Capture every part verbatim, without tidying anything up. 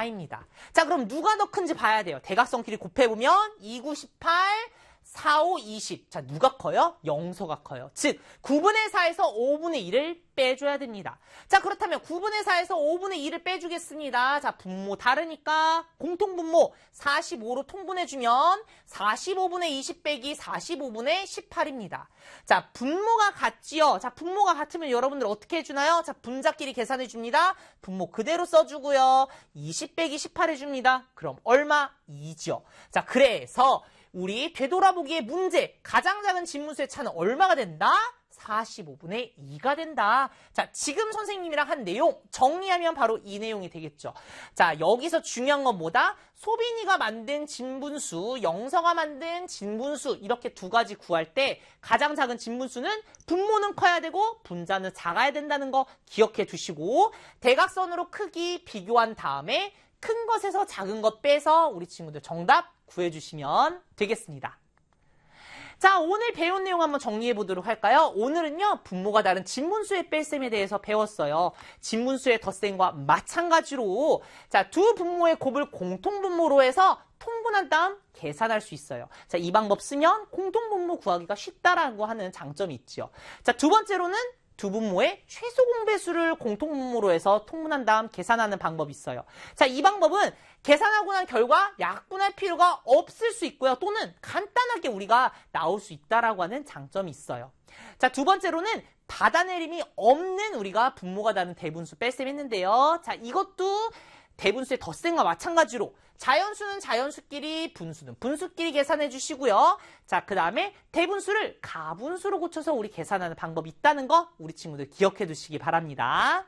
사입니다. 자, 그럼 누가 더 큰지 봐야 돼요. 대각선 길이 곱해보면 이, 구, 십팔, 사, 오, 이십. 자, 누가 커요? 영서가 커요. 즉, 구분의 사에서 오분의 일을 빼줘야 됩니다. 자, 그렇다면 구분의 사에서 오분의 일을 빼주겠습니다. 자, 분모 다르니까 공통분모 사십오로 통분해주면 사십오분의 이십 빼기 사십오분의 십팔입니다. 자, 분모가 같지요? 자, 분모가 같으면 여러분들 어떻게 해주나요? 자, 분자끼리 계산해줍니다. 분모 그대로 써주고요. 이십 빼기 십팔 해줍니다. 그럼 얼마? 이죠. 자, 그래서 우리 되돌아보기의 문제, 가장 작은 진분수의 차는 얼마가 된다? 사십오분의 이가 된다. 자, 지금 선생님이랑 한 내용 정리하면 바로 이 내용이 되겠죠. 자, 여기서 중요한 건 뭐다? 소빈이가 만든 진분수, 영서가 만든 진분수 이렇게 두 가지 구할 때 가장 작은 진분수는 분모는 커야 되고 분자는 작아야 된다는 거 기억해 두시고 대각선으로 크기 비교한 다음에 큰 것에서 작은 것 빼서 우리 친구들 정답 구해주시면 되겠습니다. 자, 오늘 배운 내용 한번 정리해 보도록 할까요? 오늘은요, 분모가 다른 진분수의 뺄셈에 대해서 배웠어요. 진분수의 덧셈과 마찬가지로 자, 두 분모의 곱을 공통분모로 해서 통분한 다음 계산할 수 있어요. 자, 이 방법 쓰면 공통분모 구하기가 쉽다라고 하는 장점이 있죠. 자, 두 번째로는 두 분모의 최소 공배수를 공통분모로 해서 통분한 다음 계산하는 방법이 있어요. 자, 이 방법은 계산하고 난 결과 약분할 필요가 없을 수 있고요. 또는 간단하게 우리가 나올 수 있다라고 하는 장점이 있어요. 자, 두 번째로는 받아내림이 없는 우리가 분모가 다른 대분수 뺄셈 했는데요. 자, 이것도 대분수의 덧셈과 마찬가지로 자연수는 자연수끼리, 분수는 분수끼리 계산해 주시고요. 자, 그 다음에 대분수를 가분수로 고쳐서 우리 계산하는 방법이 있다는 거 우리 친구들 기억해 두시기 바랍니다.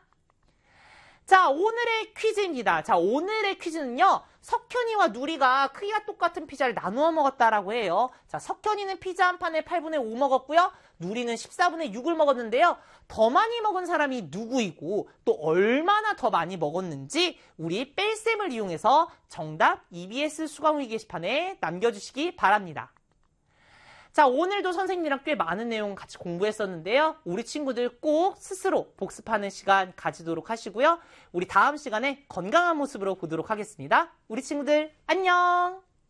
자, 오늘의 퀴즈입니다. 자, 오늘의 퀴즈는요. 석현이와 누리가 크기가 똑같은 피자를 나누어 먹었다라고 해요. 자, 석현이는 피자 한 판에 팔분의 오 먹었고요. 누리는 십사분의 육을 먹었는데요. 더 많이 먹은 사람이 누구이고 또 얼마나 더 많이 먹었는지 우리 뺄셈을 이용해서 정답 이비에스 수강후기 게시판에 남겨주시기 바랍니다. 자, 오늘도 선생님이랑 꽤 많은 내용 같이 공부했었는데요. 우리 친구들 꼭 스스로 복습하는 시간 가지도록 하시고요. 우리 다음 시간에 건강한 모습으로 보도록 하겠습니다. 우리 친구들 안녕!